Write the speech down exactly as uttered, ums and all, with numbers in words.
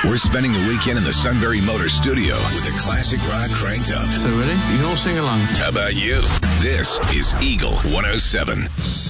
We're spending the weekend in the Sunbury Motor Studio with the classic rock cranked up. So ready? You can all sing along. How about you? This is Eagle one oh seven.